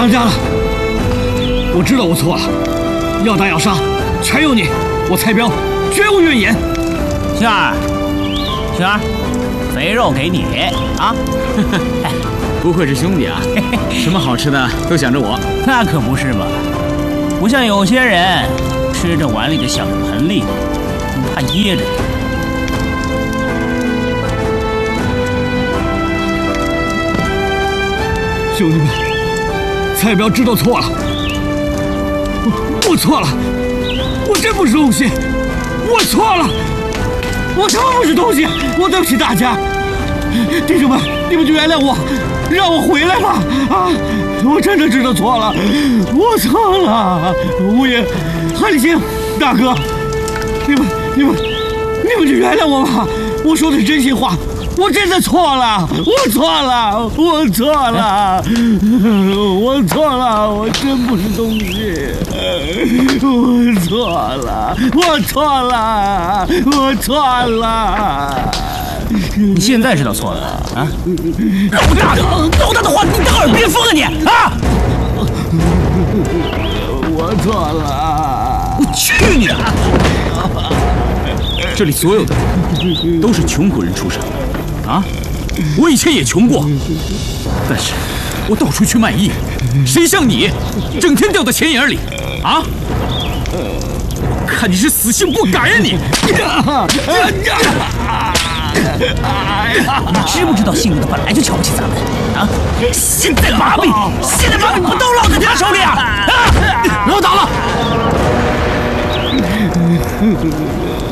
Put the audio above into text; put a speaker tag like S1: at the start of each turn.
S1: 当家了，我知道我错了，要打要杀，全由你，我蔡彪绝无怨言。
S2: 星儿，星儿，肥肉给你啊！
S3: 不愧是兄弟啊，什么好吃的都想着我。
S2: 那可不是嘛，不像有些人吃着碗里的想着盆里的，怕噎着。
S1: 兄弟们，蔡彪知道错了，我错了，我真不是东西，我错了，我他妈不是东西，我对不起大家，弟兄们，你们就原谅我，让我回来吧！啊，我真的知道错了，我错了，吴爷、韩立新大哥，你们就原谅我吧，我说的是真心话。我真的错了，我错了，我错了，我错了，我真不是东西，我错了，我错了，我错了。
S2: 你现在知道错了啊？老大的话你当耳边风啊你啊！
S1: 我错了，
S2: 我去你的！
S3: 这里所有的人都是穷苦人出身。啊！我以前也穷过，但是我到处去卖艺，谁像你，整天掉在钱眼里啊！看你是死性不改呀你！
S2: 你知不知道姓吴的本来就瞧不起咱们啊？现在把柄不都落在他手里啊？啊！
S1: 不要打了！